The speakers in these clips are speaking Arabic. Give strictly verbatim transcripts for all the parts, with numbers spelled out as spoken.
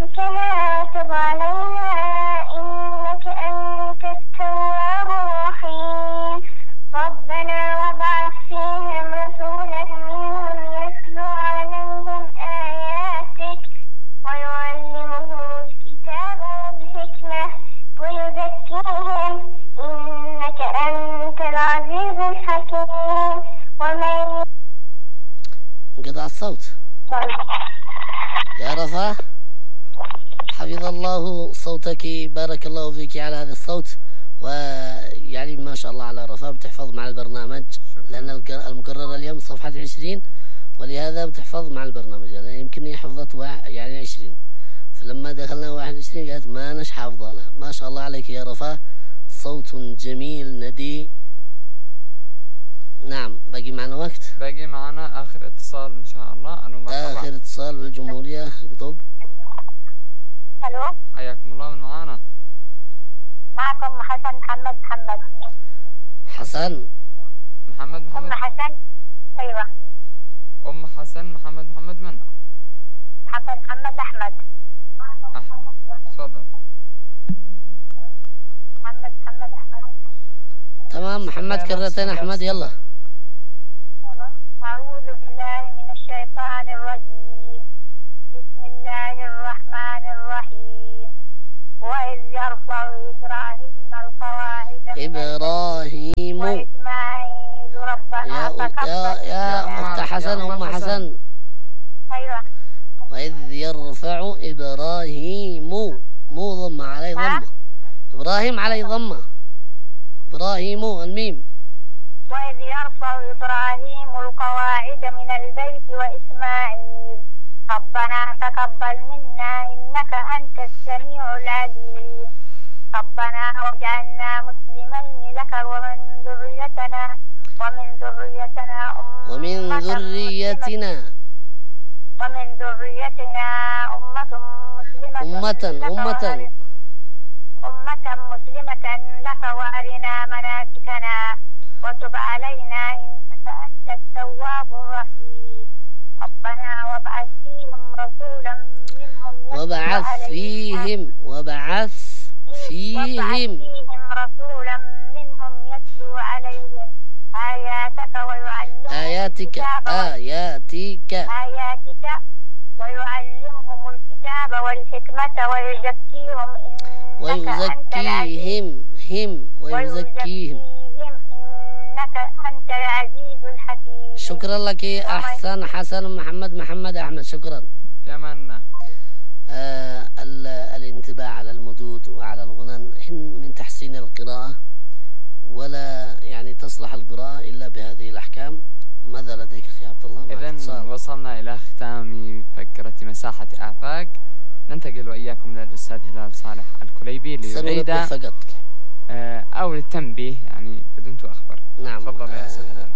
ربنا تب علينا إنك أنت التواب الرحيم ربنا وابعث فيهم رسولا منهم يتلو عليهم آياتك ويعلمهم الكتاب والحكمة ويزكيهم إنك أنت العزيز الحكيم ومن انقطع الصوت يا رفاه، حفظ الله صوتك، بارك الله فيك على هذا الصوت. ويعني ما شاء الله على رفاه بتحفظ مع البرنامج، لأن المقررة اليوم صفحة عشرين، ولهذا بتحفظ مع البرنامج. يعني يمكن حفظت يعني عشرين، فلما دخلنا واحد وعشرين قالت ما نش حافظة لها. ما شاء الله عليك يا رفاه، صوت جميل ندي. نعم، باقي معنا وقت، باقي معنا آخر اتصال إن شاء الله. أنا آخر اتصال بالجمهورية. اكتب. ألو، حياكم الله، من معانا؟ معكم حسن محمد محمد. حسن محمد محمد أم حسن. أيوة، أم حسن محمد محمد من؟ محمد محمد أحمد. أحمد، تفضل. محمد محمد أحمد. تمام، محمد كرتين أحمد. يلا. أعوذ بالله من الشيطان الرجيم. بسم الله الرحمن الرحيم. وإذ يرفع إبراهيم القواعد إبراهيم وإسماعيل ربنا يا تقبل يا يا أخت حسن، أم حسن. أيوة. وإذ يرفع إبراهيم، مو ضمة علي ضمة، إبراهيم علي ضمة، إبراهيم الميم. وإذ يرفع إبراهيم القواعد من البيت وإسماعيل ربنا تقبل منا إنك أنت السميع العليم ربنا واجعلنا مسلمين لك ومن ذريتنا ومن ذريتنا أمة ومن ذريتنا ومن ذريتنا أمة مسلمة أمة أمة أمة مسلمة لك وأرنا مناسكنا وتب علينا إنك أنت التواب الرحيم ربنا وابعث فيهم رسولا منهم وابعث فيهم وابعث فيهم رسولا منهم يتلو عليهم آياتك ويعلمهم آياتك آياتك آياتك ويعلمهم الكتاب والحكمة ويزكيهم إنك أنت ويزكيهم هم ويزكيهم إنك أنت العزيز الحكيم. شكرا لك أحسن حسن محمد محمد أحمد، شكرا. كمان آه الانتباه على المدود وعلى الغنن هن من تحسين القراءة، ولا يعني تصلح القراءة إلا بهذه الأحكام. ماذا لديك أخي عبد الله؟ إذن وصلنا إلى ختام فقرة مساحة آفاق. ننتقل وإياكم للأستاذ هلال صالح الكليبي ليعيد فقط آه أو للتنبيه يعني بدون أخبر. نعم، تفضل يا أستاذ هلال.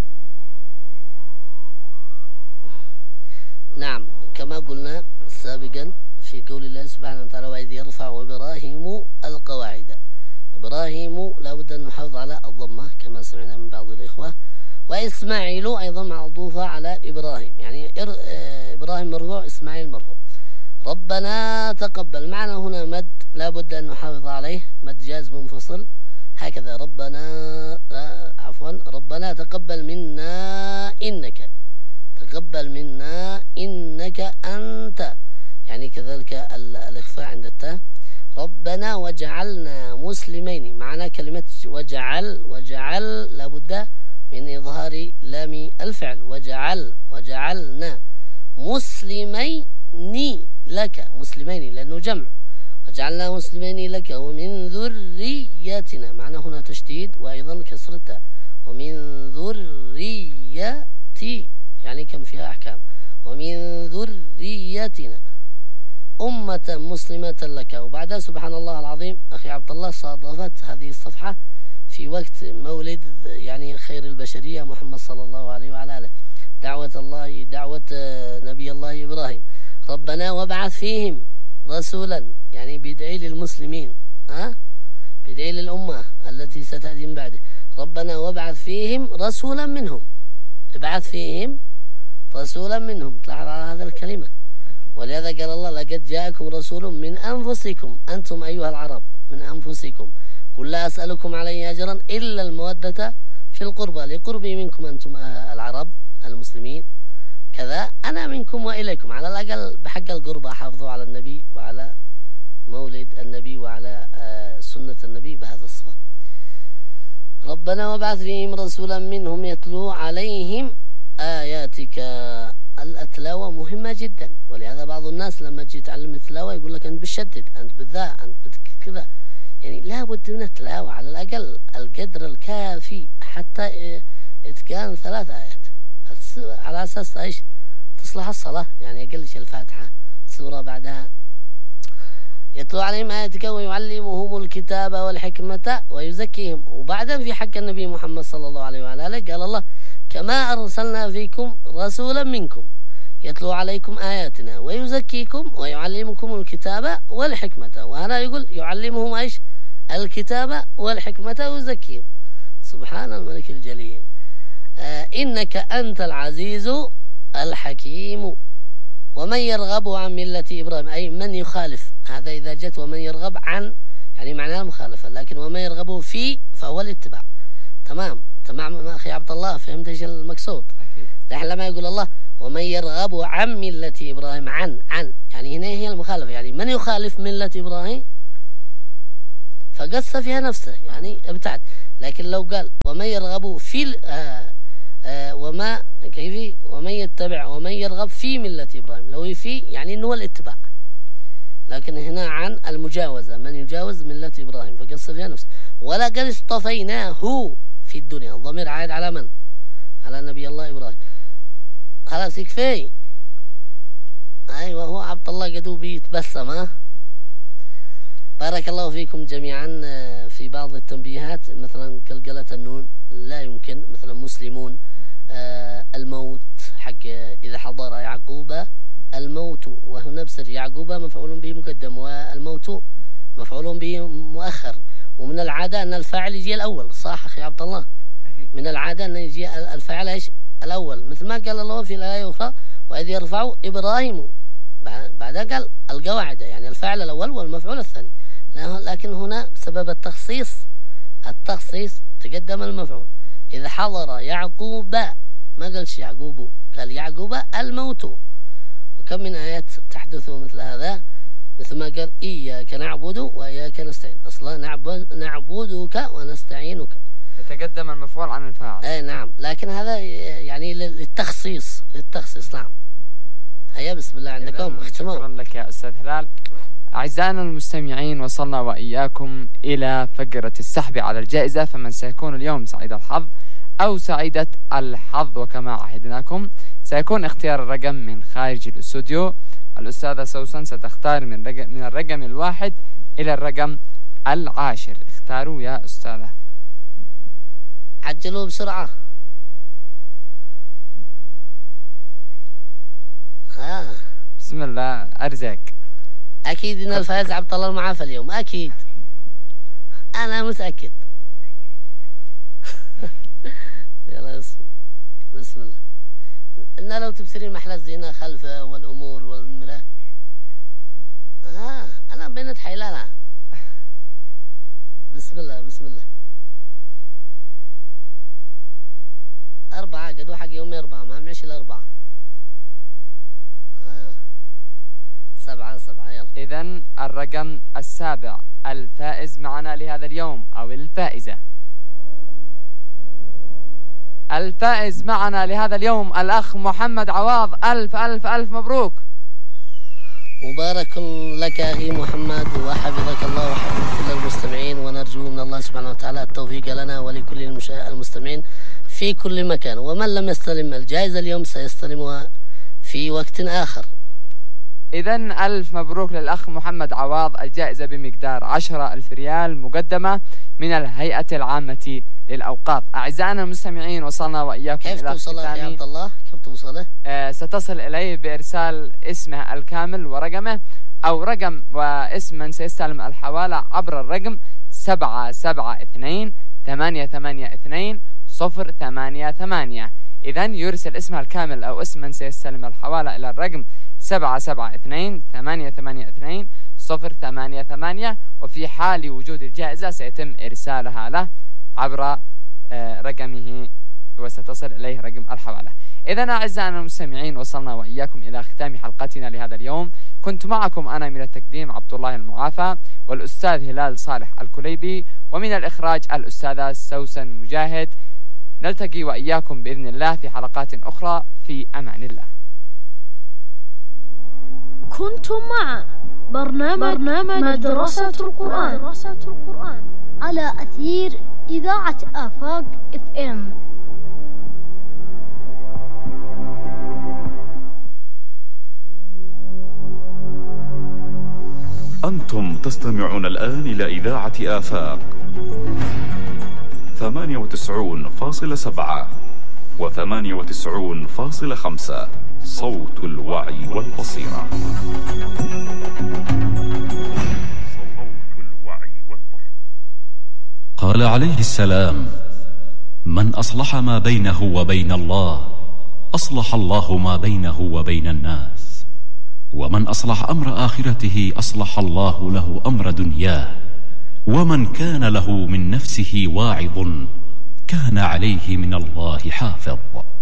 نعم، كما قلنا سابقا في قول الله سبحانه وتعالى وإذ يرفع إبراهيم القواعد. إبراهيم لا بد أن نحافظ على الضمة كما سمعنا من بعض الإخوة، وإسماعيل أيضا معطوفة على إبراهيم، يعني إبراهيم مرفوع إسماعيل مرفوع. ربنا تقبل، معنا هنا مد لا بد أن نحافظ عليه، مد جاز منفصل هكذا. ربنا آه عفوا ربنا تقبل منا إنك، تقبل منا إنك أنت، يعني كذلك الإخفاء عند التاء. ربنا وجعلنا مسلمين، معنا كلمة وجعل، وجعل لابد من إظهار لام الفعل، وجعل وجعلنا مسلمين لك، مسلمين لأنه جمع، وجعلنا مسلمين لك ومن ذريتنا، معنا هنا تشديد وأيضا كسر التاء، ومن ذريتي يعني كم فيها أحكام، ومن ذريتنا أمة مسلمة لك. وبعدها سبحان الله العظيم أخي عبد الله صادفت هذه الصفحة في وقت مولد يعني خير البشرية محمد صلى الله عليه وعلى آله، دعوة الله دعوة نبي الله إبراهيم. ربنا وابعث فيهم رسولا، يعني بدعي للمسلمين، ها بدعي للأمة التي ستأتي من بعده. ربنا وابعث فيهم رسولا منهم، ابعث فيهم رسولا منهم، تلاحظ على هذا الكلمة. ولهذا قال الله لقد جاءكم رسول من أنفسكم أنتم أيها العرب من أنفسكم قل لا أسألكم عليه أجرا إلا المودة في القربى لقربي منكم أنتم العرب المسلمين كذا أنا منكم وإليكم على الأقل بحق القربى حافظوا على النبي وعلى مولد النبي وعلى سنة النبي بهذا الصفة. ربنا وابعث فيهم رسولا منهم يتلو عليهم آياتك. التلاوة مهمة جدا، ولهذا بعض الناس لما تجي تعلم التلاوة يقول لك أنت بتشدد أنت بالذاء أنت كذا، يعني لا بد من التلاوة على الأقل القدر الكافي حتى إتقان ثلاث آيات على أساس إيش تصلح الصلاة، يعني أقل شيء الفاتحة سورة بعدها. يتلو عليهم آياتك ويعلمهم الكتاب والحكمة ويزكيهم. وبعدين في حق النبي محمد صلى الله عليه وعلى آله قال الله كما أرسلنا فيكم رسولا منكم يتلو عليكم آياتنا ويزكيكم ويعلمكم الكتاب والحكمة. وهنا يقول يعلمهم إيش الكتاب والحكمة ويزكيهم. سبحان الملك الجليل. آه إنك أنت العزيز الحكيم. ومن يرغب عن ملة إبراهيم أي من يخالف، هذا إذا جت ومن يرغب عن يعني معناها المخالفة، لكن ومن يرغب في فهو الاتباع. تمام تمام أخي عبد الله، فهمت إيش المقصود؟ لحين لما يقول الله ومن يرغب عن ملة إبراهيم عن عن يعني هنا هي المخالفة، يعني من يخالف ملة إبراهيم فقص فيها نفسه يعني ابتعد. لكن لو قال ومن يرغب في آه آه وما كيف ومن يتبع ومن يرغب في ملة إبراهيم، لو في يعني إنه الاتباع، لكن هنا عن المجاوزة من يجاوز ملة إبراهيم فقص فيها نفسه. ولقد اصطفيناه في الدنيا، الضمير عائد على من؟ على نبي الله إبراهيم. خلاص يكفي. أيوة هو عبد الله قدو بيتبسم. ها بارك الله فيكم جميعا. في بعض التنبيهات مثلا قلقلة النون لا يمكن، مثلا مسلمون الموت حق إذا حضر يعقوب الموت، وهنا بسر يعقوب مفعول به مقدم والموت مفعول به مؤخر. ومن العادة أن الفاعل يجي الأول، صح أخي عبد الله؟ من العادة أن يجي الفاعل إيش الأول، مثل ما قال الله في الآية الأخرى وإذ يرفع إبراهيم، بعدها قال القواعد يعني الفاعل الأول والمفعول الثاني. لكن هنا بسبب التخصيص التخصيص تقدم المفعول. إذا حضر يعقوب ما قالش يعقوب، قال يعقوب الموت. وكم من آيات تحدث مثل هذا، مثل ما قال إياك نعبد وإياك نستعين، أصلا نعبد نعبدك ونستعينك، يتقدم المفعول عن الفاعل. أي نعم، لكن هذا يعني للتخصيص للتخصيص. نعم. هيا بسم الله عندكم اختمام. شكرا لك يا أستاذ هلال. أعزائنا المستمعين، وصلنا وإياكم إلى فقرة السحب على الجائزة، فمن سيكون اليوم سعيد الحظ أو سعيدة الحظ وكما عهدناكم سيكون اختيار الرقم من خارج الاستوديو. الأستاذة سوسن ستختار من رقم من الرقم الواحد إلى الرقم العاشر. اختاروا يا أستاذة. عجلوا بسرعة. ها بسم الله. أرزاق. أكيد إن الفائز عبد الله المعافى اليوم، أكيد أنا متأكد. يلا بسم الله. إن لو تبصرين محل الزينة خلفه والأمور والمراه. آه أنا بنت حيلالها. بسم الله بسم الله. أربعة قدوا حق يومي أربعة، ما معيش إلا أربعة. آه سبعة سبعة يلا. إذن الرقم السابع الفائز معنا لهذا اليوم أو الفائزة. الفائز معنا لهذا اليوم الأخ محمد عواض. ألف ألف ألف مبروك. مبارك لك أخي محمد، وحفظك الله وحفظ كل المستمعين، ونرجو من الله سبحانه وتعالى التوفيق لنا ولكل المستمعين في كل مكان. ومن لم يستلم الجائزة اليوم سيستلمها في وقت آخر. إذن ألف مبروك للأخ محمد عواض. الجائزة بمقدار عشرة ألف ريال مقدمة من الهيئة العامة للأوقاف. أعزائنا المستمعين، وصلنا وإياكم كيف إلى توصل يا عبد الله؟ كيف توصله؟ آه ستصل إليه بإرسال اسمه الكامل ورقمه أو رقم واسم من سيستلم الحوالة عبر الرقم سبعة سبعة اثنين ثمانية ثمانية اثنين صفر ثمانية ثمانية. إذن يرسل اسمه الكامل أو اسم من سيستلم الحوالة إلى الرقم سبعة سبعة اثنين ثمانية ثمانية اثنين صفر ثمانية ثمانية، وفي حال وجود الجائزة سيتم إرسالها له عبر رقمه وستصل إليه رقم الحوالة. إذن أعزائنا المستمعين، وصلنا وإياكم إلى ختام حلقتنا لهذا اليوم. كنت معكم أنا من التقديم عبد الله المعافى، والأستاذ هلال صالح الكليبي، ومن الإخراج الأستاذة سوسن مجاهد. نلتقي وإياكم بإذن الله في حلقات أخرى، في أمان الله. كنتم مع برنامج, برنامج مدرسة القرآن. مدرسة القرآن على أثير إذاعة آفاق اف ام. أنتم تستمعون الآن إلى إذاعة آفاق ثمانية وتسعون فاصلة سبعة وثمانية وتسعون فاصلة خمسة، صوت الوعي والبصيرة. قال عليه السلام: من أصلح ما بينه وبين الله أصلح الله ما بينه وبين الناس، ومن أصلح أمر آخرته أصلح الله له أمر دنياه، ومن كان له من نفسه واعظ كان عليه من الله حافظ.